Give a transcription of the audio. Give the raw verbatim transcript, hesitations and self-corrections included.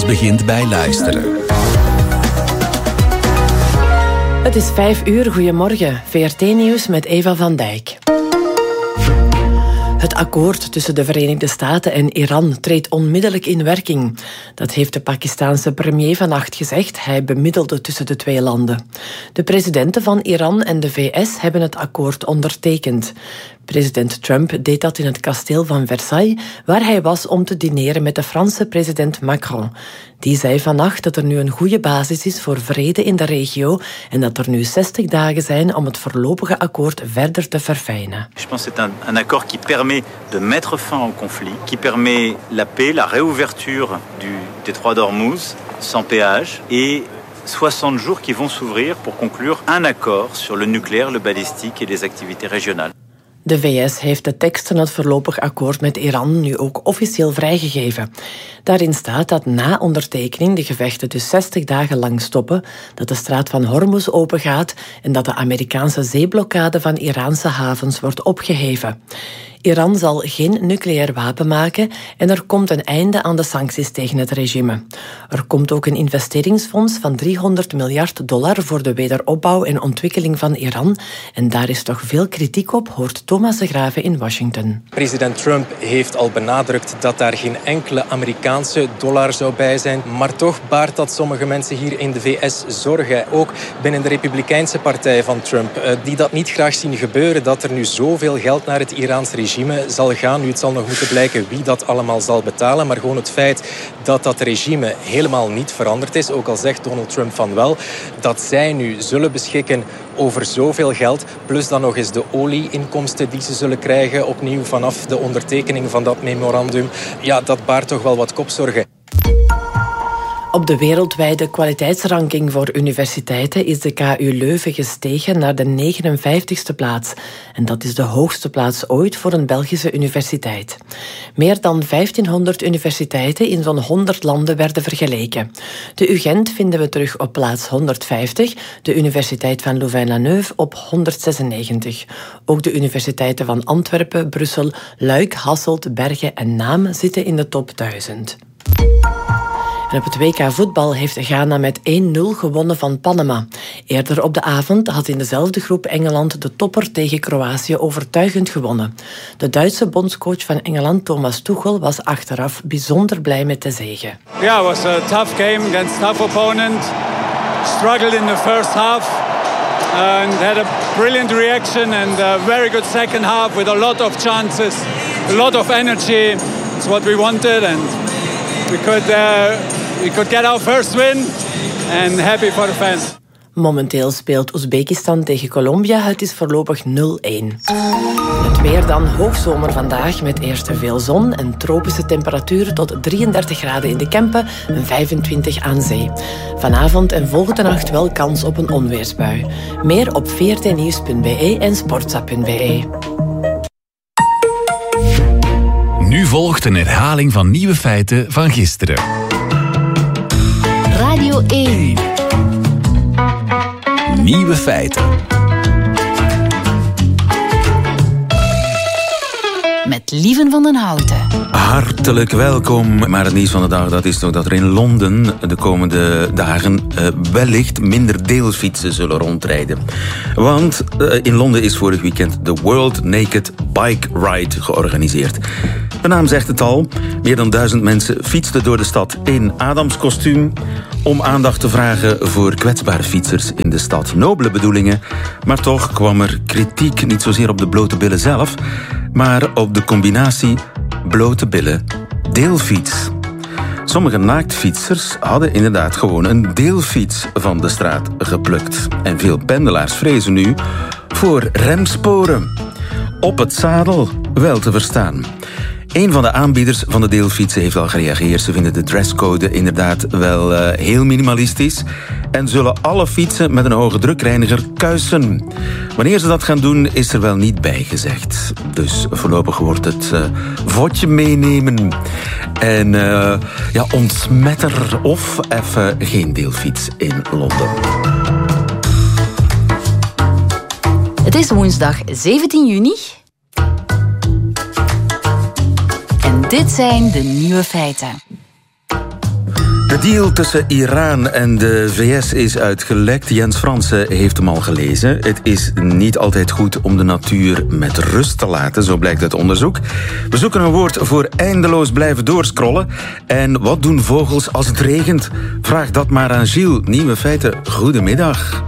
begint bij luisteren. Het is vijf uur, goedemorgen. V R T-nieuws met Eva van Dijk. Het akkoord tussen de Verenigde Staten en Iran treedt onmiddellijk in werking. Dat heeft de Pakistaanse premier vannacht gezegd. Hij bemiddelde tussen de twee landen. De presidenten van Iran en de V S hebben het akkoord ondertekend. President Trump deed dat in het kasteel van Versailles, waar hij was om te dineren met de Franse president Macron. Die zei vannacht dat er nu een goede basis is voor vrede in de regio en dat er nu zestig dagen zijn om het voorlopige akkoord verder te verfijnen. Je pense que c'est un, un accord qui permet de mettre fin au conflit, qui permet la paix, la réouverture du détroit d'Ormuz sans péage et soixante jours qui vont s'ouvrir pour conclure un accord sur le nucléaire, le balistique et les activités régionales. De V S heeft de tekst van het voorlopig akkoord met Iran nu ook officieel vrijgegeven. Daarin staat dat na ondertekening de gevechten dus zestig dagen lang stoppen, dat de straat van Hormuz opengaat en dat de Amerikaanse zeeblokkade van Iraanse havens wordt opgeheven. Iran zal geen nucleair wapen maken en er komt een einde aan de sancties tegen het regime. Er komt ook een investeringsfonds van driehonderd miljard dollar voor de wederopbouw en ontwikkeling van Iran. En daar is toch veel kritiek op, hoort Thomas de Grave in Washington. President Trump heeft al benadrukt dat daar geen enkele Amerikaanse dollar zou bij zijn. Maar toch baart dat sommige mensen hier in de V S zorgen. Ook binnen de Republikeinse partij van Trump, die dat niet graag zien gebeuren, dat er nu zoveel geld naar het Iraans regime zal gaan. Nu, het zal nog moeten blijken wie dat allemaal zal betalen, maar gewoon het feit dat dat regime helemaal niet veranderd is, ook al zegt Donald Trump van wel, dat zij nu zullen beschikken over zoveel geld, plus dan nog eens de olieinkomsten die ze zullen krijgen opnieuw vanaf de ondertekening van dat memorandum. Ja, dat baart toch wel wat kopzorgen. Op de wereldwijde kwaliteitsranking voor universiteiten is de K U Leuven gestegen naar de negenenvijftigste plaats. En dat is de hoogste plaats ooit voor een Belgische universiteit. Meer dan vijftienhonderd universiteiten in zo'n honderd landen werden vergeleken. De U Gent vinden we terug op plaats honderdvijftig, de Universiteit van Louvain-la-Neuve op honderdzesennegentig. Ook de universiteiten van Antwerpen, Brussel, Luik, Hasselt, Bergen en Naam zitten in de top duizend. En op het W K voetbal heeft Ghana met één nul gewonnen van Panama. Eerder op de avond had in dezelfde groep Engeland de topper tegen Kroatië overtuigend gewonnen. De Duitse bondscoach van Engeland, Thomas Tuchel, was achteraf bijzonder blij met de zege. Ja, it was a tough game against a tough opponent. Struggled in the first half and had a brilliant reaction and a very good second half with a lot of chances, a lot of energy. It's what we wanted and we could uh, we could get our first win and happy for the fans. Momenteel speelt Oezbekistan tegen Colombia. Het is voorlopig nul een. Het weer dan hoogzomer vandaag met eerst veel zon en tropische temperaturen tot drieëndertig graden in de Kempen en vijfentwintig aan zee. Vanavond en volgende nacht wel kans op een onweersbui. Meer op v r t nieuws punt b e en sportza punt b e. Nu volgt een herhaling van nieuwe feiten van gisteren. Radio één. Nieuwe feiten. Met Lieven van den Houten. Hartelijk welkom. Maar het nieuws van de dag, dat is toch dat er in Londen de komende dagen uh, wellicht minder deelfietsen zullen rondrijden. Want uh, in Londen is vorig weekend de World Naked Bike Ride georganiseerd. De naam zegt het al. Meer dan duizend mensen fietsten door de stad in Adamskostuum om aandacht te vragen voor kwetsbare fietsers in de stad. Nobele bedoelingen, maar toch kwam er kritiek niet zozeer op de blote billen zelf, maar op de combinatie blote billen deelfiets. Sommige naaktfietsers hadden inderdaad gewoon een deelfiets van de straat geplukt. En veel pendelaars vrezen nu voor remsporen. Op het zadel wel te verstaan. Een van de aanbieders van de deelfietsen heeft al gereageerd. Ze vinden de dresscode inderdaad wel uh, heel minimalistisch en zullen alle fietsen met een hoge drukreiniger kuisen. Wanneer ze dat gaan doen, is er wel niet bij gezegd. Dus voorlopig wordt het uh, vodje meenemen en uh, ja, ontsmetter of even geen deelfiets in Londen. Het is woensdag zeventien juni. En dit zijn de nieuwe feiten. De deal tussen Iran en de V S is uitgelekt. Jens Fransen heeft hem al gelezen. Het is niet altijd goed om de natuur met rust te laten, zo blijkt uit onderzoek. We zoeken een woord voor eindeloos blijven doorscrollen. En wat doen vogels als het regent? Vraag dat maar aan Gilles. Nieuwe feiten, goedemiddag.